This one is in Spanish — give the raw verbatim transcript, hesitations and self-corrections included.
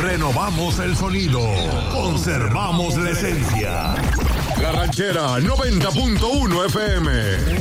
Renovamos el sonido. Conservamos la esencia. La Ranchera noventa punto uno F M.